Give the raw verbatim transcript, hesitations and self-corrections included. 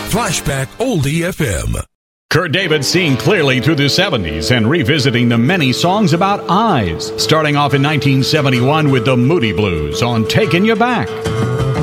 Flashback Oldie F M. Kurt David seeing clearly through the seventies and revisiting the many songs about eyes, starting off in nineteen seventy-one with the Moody Blues on Taking You Back.